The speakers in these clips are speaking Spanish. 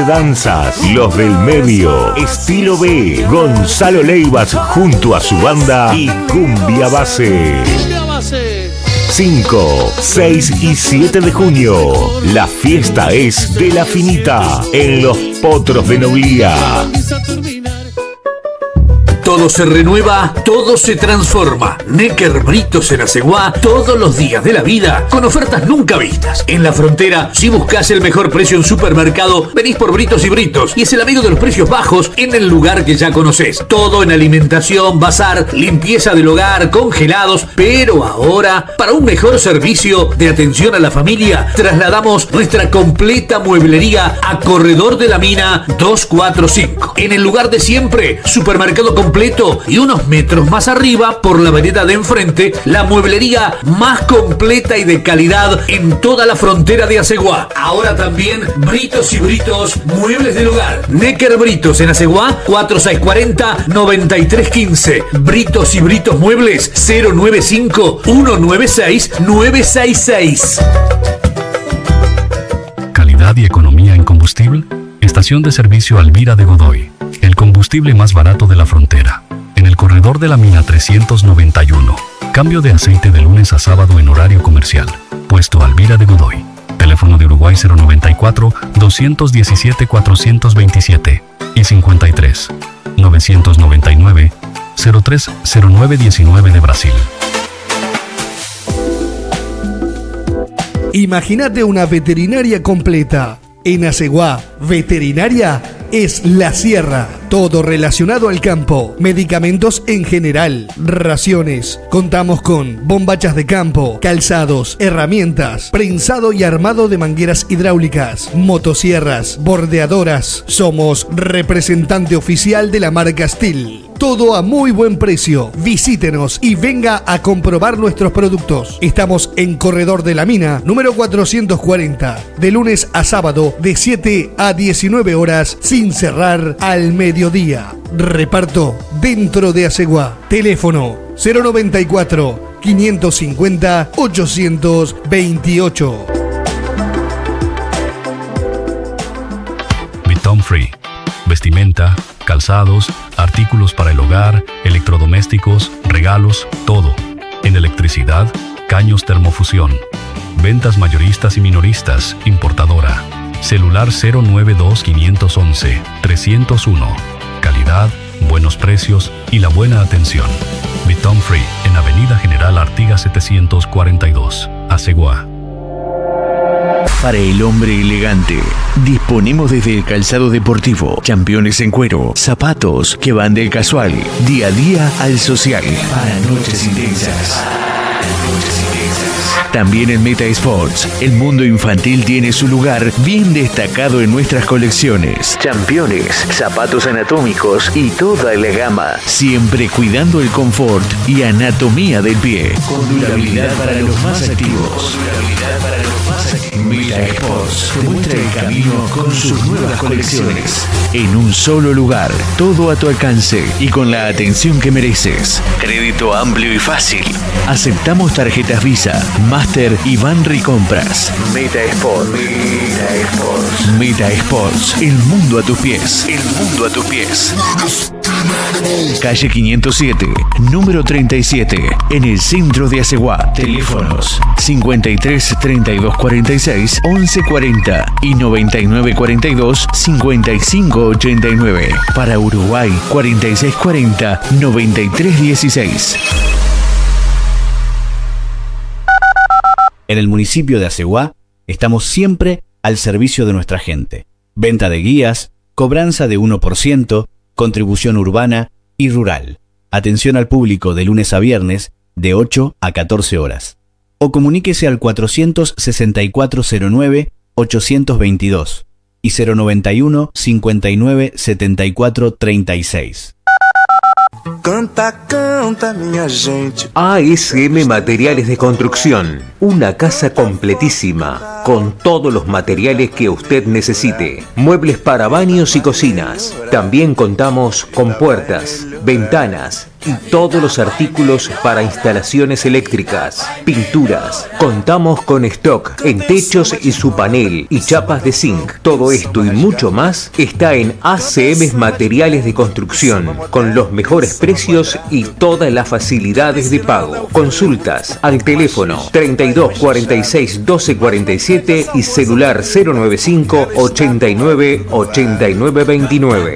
de danzas, Los del Medio, Estilo B, Gonzalo Leivas junto a su banda y Cumbia Base. 5, 6 y 7 de junio, la fiesta es de La Finita en Los Potros de Noblía. Todo se renueva, todo se transforma. Necker Britos en Aceguá, todos los días de la vida, con ofertas nunca vistas. En La Frontera, si buscas el mejor precio en supermercado, venís por Britos y Britos, y es el amigo de los precios bajos en el lugar que ya conocés. Todo en alimentación, bazar, limpieza del hogar, congelados, pero ahora, para un mejor servicio de atención a la familia, trasladamos nuestra completa mueblería a Corredor de la Mina 245. En el lugar de siempre, supermercado completo y unos metros más arriba, por la vereda de enfrente, la mueblería más completa y de calidad en toda la frontera de Aceguá. Ahora también Britos y Britos, muebles del hogar. Necker Britos en Aceguá, 4640-9315. Britos y Britos Muebles, 095-196-966. Calidad y economía en combustible. Estación de servicio Alvira de Godoy. El combustible más barato de la frontera. En el corredor de la mina 391. Cambio de aceite de lunes a sábado en horario comercial. Puesto Alvira de Godoy. Teléfono de Uruguay 094-217-427 y 53-999-030919 de Brasil. Imagínate una veterinaria completa. En Aceguá, veterinaria es La Sierra. Todo relacionado al campo, medicamentos en general, raciones. Contamos con bombachas de campo, calzados, herramientas, prensado y armado de mangueras hidráulicas, motosierras, bordeadoras. Somos representante oficial de la marca Steel. Todo a muy buen precio. Visítenos y venga a comprobar nuestros productos. Estamos en Corredor de la Mina, número 440, de lunes a sábado de 7 a 19 horas, sin cerrar al mediodía. Reparto dentro de Aceguá. Teléfono 094 550 828. Bitom Free. Vestimenta, calzados, artículos para el hogar, electrodomésticos, regalos, todo. En electricidad, caños termofusión. Ventas mayoristas y minoristas, importadora. Celular 092-511-301. Calidad, buenos precios y la buena atención. Bitom Free en Avenida General Artigas 742, Aceguá. Para el hombre elegante, disponemos desde el calzado deportivo, championes en cuero, zapatos que van del casual, día a día al social, para noches intensas. También en Meta Sports, el mundo infantil tiene su lugar bien destacado en nuestras colecciones. Championes, zapatos anatómicos y toda la gama, siempre cuidando el confort y anatomía del pie. Con durabilidad para los más activos. Meta Sports te muestra el camino con sus nuevas colecciones. En un solo lugar, todo a tu alcance y con la atención que mereces. Crédito amplio y fácil. Aceptamos tarjetas Visa, Master y Banri Compras. Meta Sports. Meta Sports. Meta Sports. El mundo a tus pies. El mundo a tus pies. Calle 507, número 37, en el centro de Aceguá. Teléfonos 53 32 46 11 40 y 99 42 55 89. Para Uruguay 46 40 93 16. En el municipio de Aceguá estamos siempre al servicio de nuestra gente. Venta de guías, cobranza de 1%, contribución urbana y rural. Atención al público de lunes a viernes de 8 a 14 horas. O comuníquese al 400-6409-822 y 091-59-74-36. Canta, canta, minha gente. ASM Materiales de Construcción, una casa completísima, con todos los materiales que usted necesite. Muebles para baños y cocinas. También contamos con puertas, ventanas, y todos los artículos para instalaciones eléctricas, pinturas. Contamos con stock en techos y su panel y chapas de zinc. Todo esto y mucho más está en ACM Materiales de Construcción, con los mejores precios y todas las facilidades de pago. Consultas al teléfono 32 46 12 47 y celular 095 89 89 29.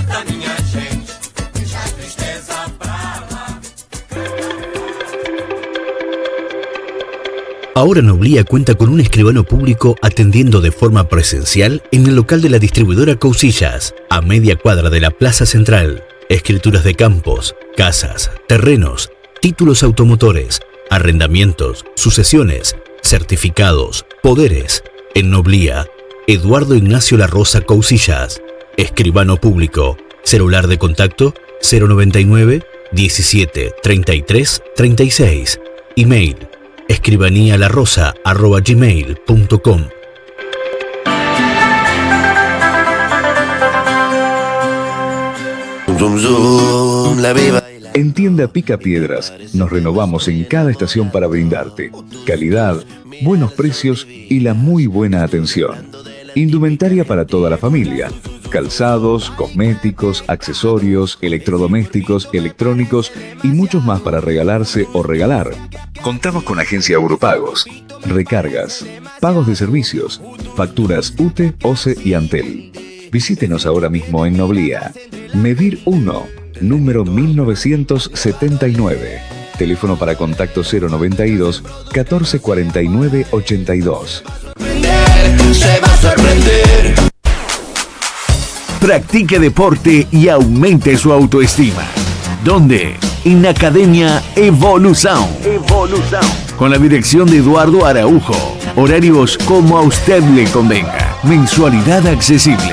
Ahora Noblía cuenta con un escribano público atendiendo de forma presencial en el local de la distribuidora Cousillas, a media cuadra de la Plaza Central. Escrituras de campos, casas, terrenos, títulos automotores, arrendamientos, sucesiones, certificados, poderes. En Noblía, Eduardo Ignacio La Rosa Cousillas, escribano público, celular de contacto 099 17 33 36, email escribaníalarosa@gmail.com. En Tienda Picapiedras nos renovamos en cada estación para brindarte calidad, buenos precios y la muy buena atención. Indumentaria para toda la familia, calzados, cosméticos, accesorios, electrodomésticos, electrónicos y muchos más para regalarse o regalar. Contamos con agencia Europagos, recargas, pagos de servicios, facturas UTE, OCE y Antel. Visítenos ahora mismo en Noblía. Medir 1, número 1979. Teléfono para contacto 092 1449 82. Se va a sorprender. Practique deporte y aumente su autoestima. ¿Dónde? En Academia Evolución. Con la dirección de Eduardo Araujo. Horarios como a usted le convenga. Mensualidad accesible.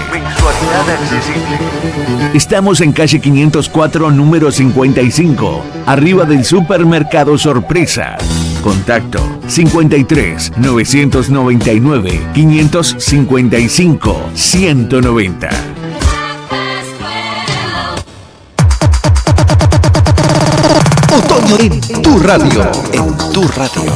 Estamos en calle 504, número 55, arriba del supermercado Sorpresa. Contacto 53 999 555 190. Otoño en tu radio. En tu radio.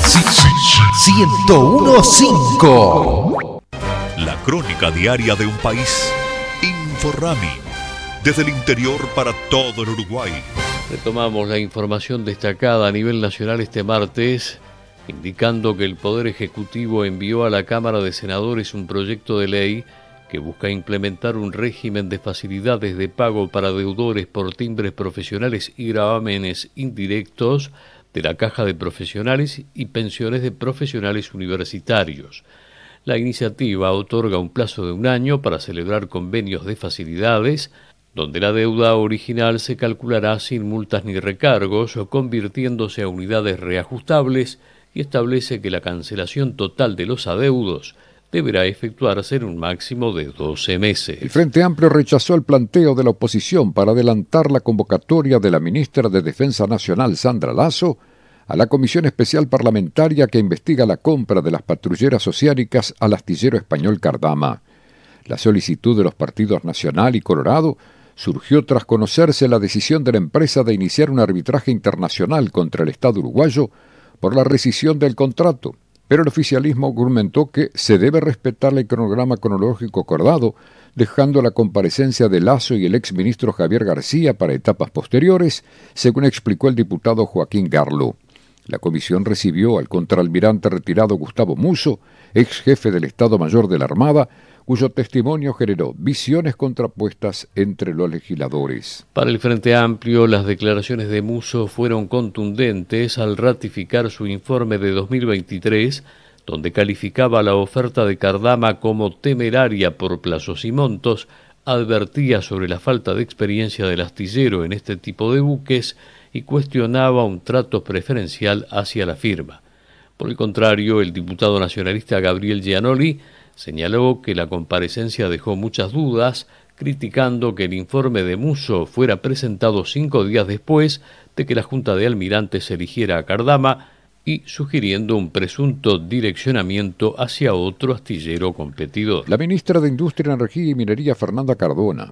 101.5. La crónica diaria de un país. Inforrami. Desde el interior para todo el Uruguay. Retomamos la información destacada a nivel nacional este martes, indicando que el Poder Ejecutivo envió a la Cámara de Senadores un proyecto de ley que busca implementar un régimen de facilidades de pago para deudores por timbres profesionales y gravámenes indirectos de la Caja de Profesionales y pensiones de profesionales universitarios. La iniciativa otorga un plazo de 1 año para celebrar convenios de facilidades, donde la deuda original se calculará sin multas ni recargos, o convirtiéndose a unidades reajustables, y establece que la cancelación total de los adeudos deberá efectuarse en un máximo de 12 meses. El Frente Amplio rechazó el planteo de la oposición para adelantar la convocatoria de la ministra de Defensa Nacional, Sandra Lasso, a la Comisión Especial Parlamentaria que investiga la compra de las patrulleras oceánicas al astillero español Cardama. La solicitud de los partidos Nacional y Colorado surgió tras conocerse la decisión de la empresa de iniciar un arbitraje internacional contra el Estado uruguayo por la rescisión del contrato, pero el oficialismo argumentó que se debe respetar el cronograma cronológico acordado, dejando la comparecencia de Lasso y el exministro Javier García para etapas posteriores, según explicó el diputado Joaquín Garlo. La comisión recibió al contraalmirante retirado Gustavo Musso, ex jefe del Estado Mayor de la Armada, cuyo testimonio generó visiones contrapuestas entre los legisladores. Para el Frente Amplio, las declaraciones de Musso fueron contundentes al ratificar su informe de 2023, donde calificaba la oferta de Cardama como temeraria por plazos y montos, advertía sobre la falta de experiencia del astillero en este tipo de buques y cuestionaba un trato preferencial hacia la firma. Por el contrario, el diputado nacionalista Gabriel Gianoli señaló que la comparecencia dejó muchas dudas, criticando que el informe de Musso fuera presentado 5 días después de que la Junta de Almirantes eligiera a Cardama y sugiriendo un presunto direccionamiento hacia otro astillero competidor. La ministra de Industria, Energía y Minería, Fernanda Cardona,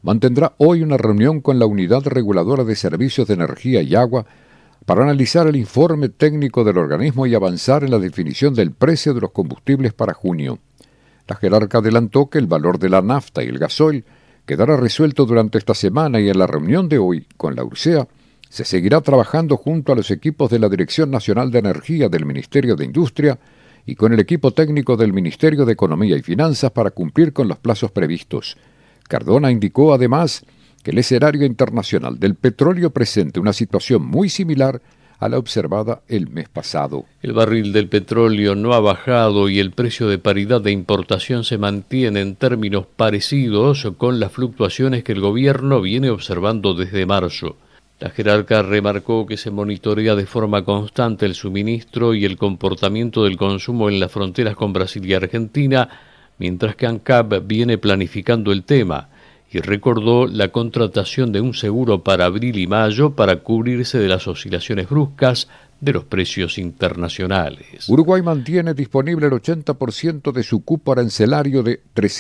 mantendrá hoy una reunión con la Unidad Reguladora de Servicios de Energía y Agua para analizar el informe técnico del organismo y avanzar en la definición del precio de los combustibles para junio. La jerarca adelantó que el valor de la nafta y el gasoil quedará resuelto durante esta semana y en la reunión de hoy con la URSEA se seguirá trabajando junto a los equipos de la Dirección Nacional de Energía del Ministerio de Industria y con el equipo técnico del Ministerio de Economía y Finanzas para cumplir con los plazos previstos. Cardona indicó además que el escenario internacional del petróleo presenta una situación muy similar a la observada el mes pasado. El barril del petróleo no ha bajado y el precio de paridad de importación se mantiene en términos parecidos con las fluctuaciones que el gobierno viene observando desde marzo. La jerarca remarcó que se monitorea de forma constante el suministro y el comportamiento del consumo en las fronteras con Brasil y Argentina, mientras que ANCAP viene planificando el tema, y recordó la contratación de un seguro para abril y mayo para cubrirse de las oscilaciones bruscas de los precios internacionales. Uruguay mantiene disponible el 80% de su cupo arancelario de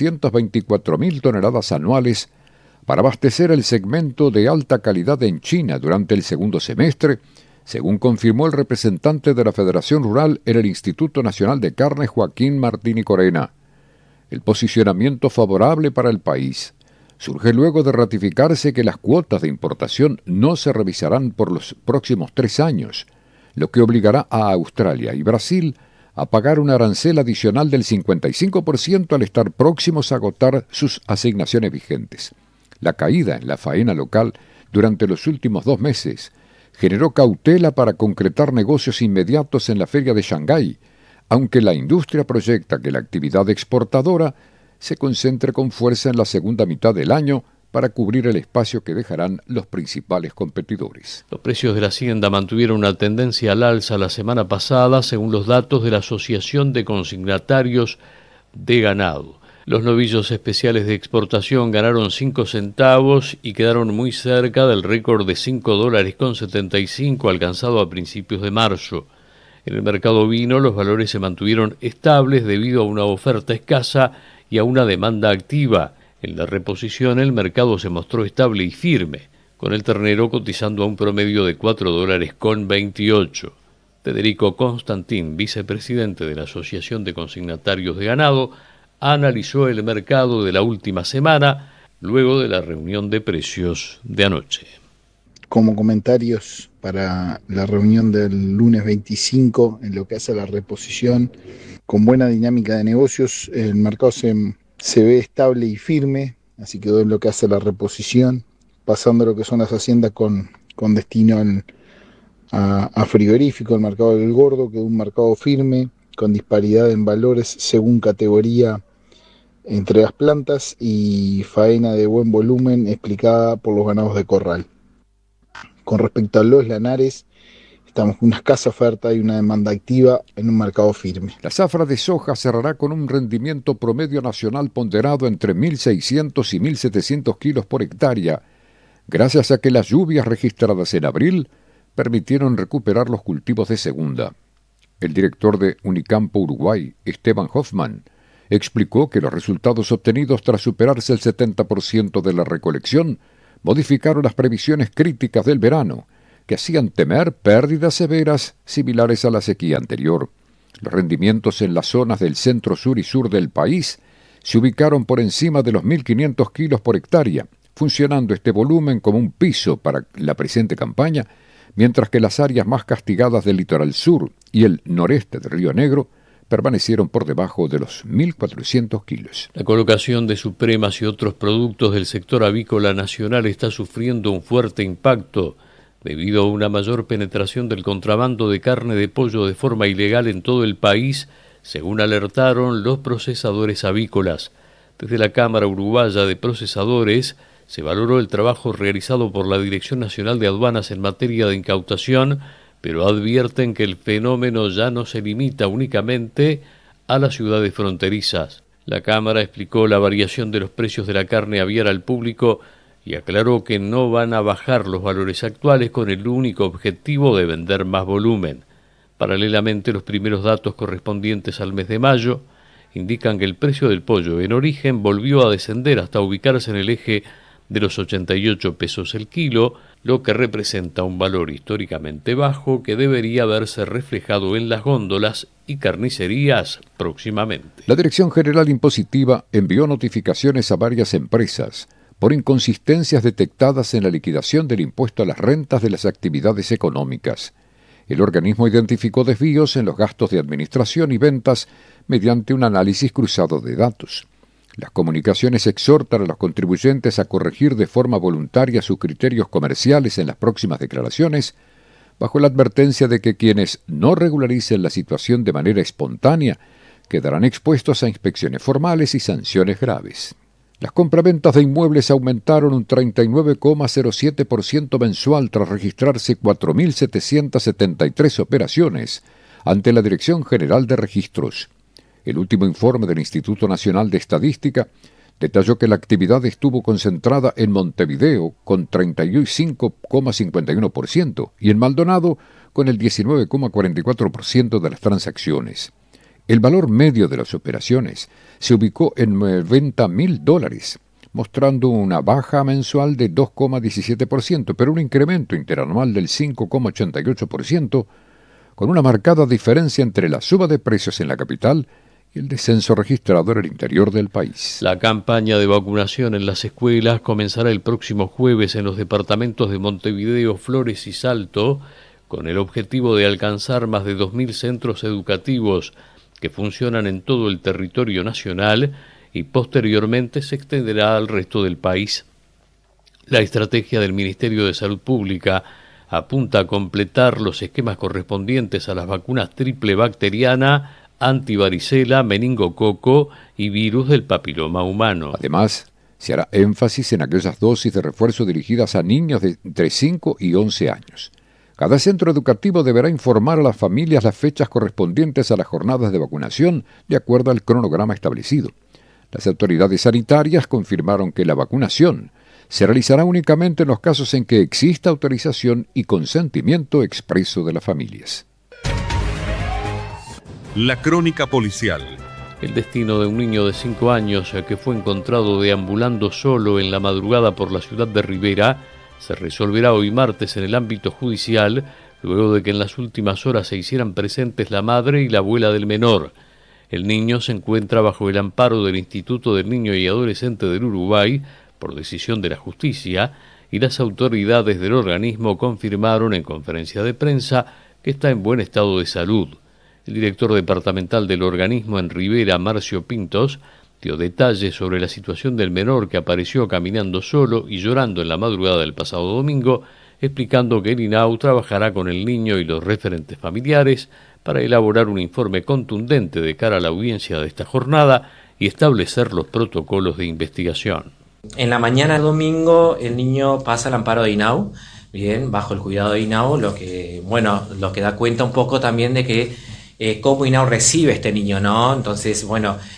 324.000 toneladas anuales para abastecer el segmento de alta calidad en China durante el segundo semestre, según confirmó el representante de la Federación Rural en el Instituto Nacional de Carne, Joaquín Martín y Corena. El posicionamiento favorable para el país surge luego de ratificarse que las cuotas de importación no se revisarán por los próximos 3 años, lo que obligará a Australia y Brasil a pagar un arancel adicional del 55% al estar próximos a agotar sus asignaciones vigentes. La caída en la faena local durante los últimos 2 meses generó cautela para concretar negocios inmediatos en la feria de Shanghái, aunque la industria proyecta que la actividad exportadora se concentre con fuerza en la segunda mitad del año para cubrir el espacio que dejarán los principales competidores. Los precios de la hacienda mantuvieron una tendencia al alza la semana pasada, según los datos de la Asociación de Consignatarios de Ganado. Los novillos especiales de exportación ganaron 5 centavos y quedaron muy cerca del récord de $5.75 alcanzado a principios de marzo. En el mercado ovino los valores se mantuvieron estables debido a una oferta escasa y a una demanda activa. En la reposición el mercado se mostró estable y firme, con el ternero cotizando a un promedio de $4.28. Federico Constantín, vicepresidente de la Asociación de Consignatarios de Ganado, analizó el mercado de la última semana luego de la reunión de precios de anoche. Como comentarios para la reunión del lunes 25, en lo que hace a la reposición, con buena dinámica de negocios, el mercado se ve estable y firme, así quedó en lo que hace a la reposición, pasando a lo que son las haciendas con destino a frigorífico. El mercado del gordo quedó un mercado firme, con disparidad en valores según categoría entre las plantas y faena de buen volumen explicada por los ganados de corral. Con respecto a los lanares, estamos con una escasa oferta y una demanda activa en un mercado firme. La zafra de soja cerrará con un rendimiento promedio nacional ponderado entre 1.600 y 1.700 kilos por hectárea, gracias a que las lluvias registradas en abril permitieron recuperar los cultivos de segunda. El director de Unicampo Uruguay, Esteban Hoffman, explicó que los resultados obtenidos tras superarse el 70% de la recolección modificaron las previsiones críticas del verano, que hacían temer pérdidas severas similares a la sequía anterior. Los rendimientos en las zonas del centro, sur y sur del país se ubicaron por encima de los 1.500 kilos por hectárea, funcionando este volumen como un piso para la presente campaña, mientras que las áreas más castigadas del litoral sur y el noreste del Río Negro permanecieron por debajo de los 1.400 kilos. La colocación de supremas y otros productos del sector avícola nacional está sufriendo un fuerte impacto debido a una mayor penetración del contrabando de carne de pollo de forma ilegal en todo el país, según alertaron los procesadores avícolas. Desde la Cámara Uruguaya de Procesadores se valoró el trabajo realizado por la Dirección Nacional de Aduanas en materia de incautación, pero advierten que el fenómeno ya no se limita únicamente a las ciudades fronterizas. La Cámara explicó la variación de los precios de la carne aviar al público y aclaró que no van a bajar los valores actuales con el único objetivo de vender más volumen. Paralelamente, los primeros datos correspondientes al mes de mayo indican que el precio del pollo en origen volvió a descender hasta ubicarse en el eje de los 88 pesos el kilo, lo que representa un valor históricamente bajo que debería verse reflejado en las góndolas y carnicerías próximamente. La Dirección General Impositiva envió notificaciones a varias empresas por inconsistencias detectadas en la liquidación del impuesto a las rentas de las actividades económicas. El organismo identificó desvíos en los gastos de administración y ventas mediante un análisis cruzado de datos. Las comunicaciones exhortan a los contribuyentes a corregir de forma voluntaria sus criterios comerciales en las próximas declaraciones, bajo la advertencia de que quienes no regularicen la situación de manera espontánea quedarán expuestos a inspecciones formales y sanciones graves. Las compraventas de inmuebles aumentaron un 39,07% mensual tras registrarse 4.773 operaciones ante la Dirección General de Registros. El último informe del Instituto Nacional de Estadística detalló que la actividad estuvo concentrada en Montevideo con 35,51% y en Maldonado con el 19,44% de las transacciones. El valor medio de las operaciones se ubicó en $90.000, mostrando una baja mensual de 2,17%, pero un incremento interanual del 5,88%, con una marcada diferencia entre la suba de precios en la capital y el descenso registrado en el interior del país. La campaña de vacunación en las escuelas comenzará el próximo jueves en los departamentos de Montevideo, Flores y Salto, con el objetivo de alcanzar más de 2.000 centros educativos que funcionan en todo el territorio nacional y posteriormente se extenderá al resto del país. La estrategia del Ministerio de Salud Pública apunta a completar los esquemas correspondientes a las vacunas triple bacteriana, antivaricela, meningococo y virus del papiloma humano. Además, se hará énfasis en aquellas dosis de refuerzo dirigidas a niños de entre 5 y 11 años. Cada centro educativo deberá informar a las familias las fechas correspondientes a las jornadas de vacunación de acuerdo al cronograma establecido. Las autoridades sanitarias confirmaron que la vacunación se realizará únicamente en los casos en que exista autorización y consentimiento expreso de las familias. La crónica policial. El destino de un niño de 5 años que fue encontrado deambulando solo en la madrugada por la ciudad de Rivera se resolverá hoy martes en el ámbito judicial, luego de que en las últimas horas se hicieran presentes la madre y la abuela del menor. El niño se encuentra bajo el amparo del Instituto del Niño y Adolescente del Uruguay, por decisión de la justicia, y las autoridades del organismo confirmaron en conferencia de prensa que está en buen estado de salud. El director departamental del organismo en Rivera, Marcio Pintos, dio detalles sobre la situación del menor que apareció caminando solo y llorando en la madrugada del pasado domingo, explicando que el INAU trabajará con el niño y los referentes familiares para elaborar un informe contundente de cara a la audiencia de esta jornada y establecer los protocolos de investigación. En la mañana del domingo el niño pasa al amparo de INAU, bien, bajo el cuidado de INAU, lo que da cuenta un poco también de que cómo INAU recibe a este niño, ¿no? Entonces,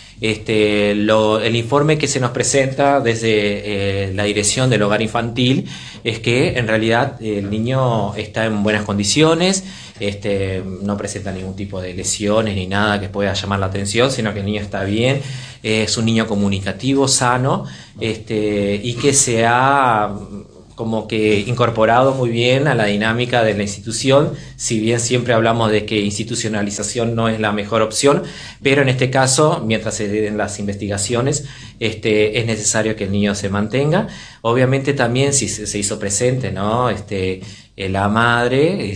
el informe que se nos presenta desde la dirección del hogar infantil es que en realidad el niño está en buenas condiciones, no presenta ningún tipo de lesiones ni nada que pueda llamar la atención, sino que el niño está bien, es un niño comunicativo, sano, y que se ha como que incorporado muy bien a la dinámica de la institución, si bien siempre hablamos de que institucionalización no es la mejor opción, pero en este caso, mientras se den las investigaciones, es necesario que el niño se mantenga. Obviamente también si se hizo presente, ¿no? La madre